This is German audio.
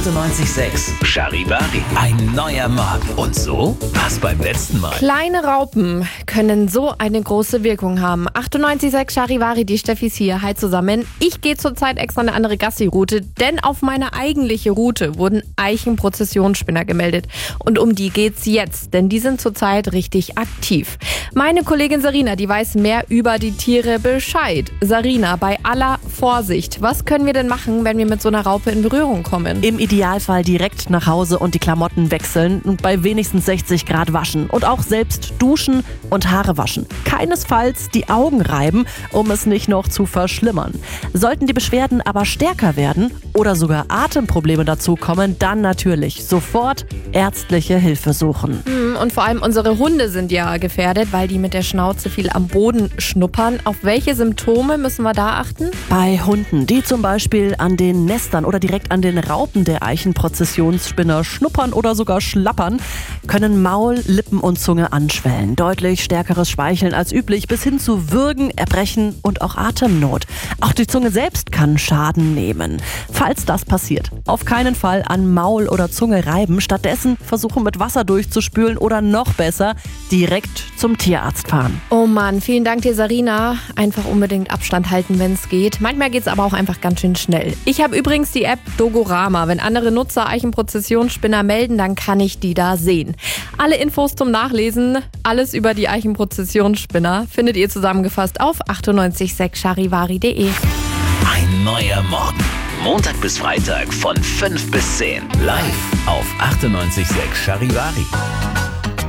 98,6 Charivari. Ein neuer Morgen. Und so war's beim letzten Mal. Kleine Raupen können so eine große Wirkung haben. 98,6 Charivari, die Steffi ist hier. Hi zusammen. Ich gehe zurzeit extra eine andere Gassi-Route, denn auf meine eigentliche Route wurden Eichenprozessionsspinner gemeldet. Und um die geht's jetzt, denn die sind zurzeit richtig aktiv. Meine Kollegin Sarina, die weiß mehr über die Tiere Bescheid. Sarina, bei aller Vorsicht, was können wir denn machen, wenn wir mit so einer Raupe in Berührung kommen? Im Idealfall direkt nach Hause und die Klamotten wechseln und bei wenigstens 60 Grad waschen. Und auch selbst duschen und Haare waschen. Keinesfalls die Augen reiben, um es nicht noch zu verschlimmern. Sollten die Beschwerden aber stärker werden oder sogar Atemprobleme dazu kommen, dann natürlich sofort ärztliche Hilfe suchen. Und vor allem unsere Hunde sind ja gefährdet, weil die mit der Schnauze viel am Boden schnuppern. Auf welche Symptome müssen wir da achten? Bei Hunden, die zum Beispiel an den Nestern oder direkt an den Raupen der Eichenprozessionsspinner schnuppern oder sogar schlappern, können Maul, Lippen und Zunge anschwellen. Deutlich stärkeres Speicheln als üblich bis hin zu Würgen, Erbrechen und auch Atemnot. Auch die Zunge selbst kann Schaden nehmen. Falls das passiert, auf keinen Fall an Maul oder Zunge reiben. Stattdessen versuchen mit Wasser durchzuspülen oder noch besser direkt zum Tierarzt fahren. Oh Mann, vielen Dank dir, Sarina. Einfach unbedingt Abstand halten, wenn es geht. Manchmal geht es aber auch einfach ganz schön schnell. Ich habe übrigens die App Dogorama. Wenn andere Nutzer Eichenprozessionsspinner melden, dann kann ich die da sehen. Alle Infos zum Nachlesen, alles über die Eichenprozessionsspinner findet ihr zusammengefasst auf 98.6 charivari.de. Ein neuer Morgen. Montag bis Freitag von 5 bis 10. Live auf 98,6 Charivari.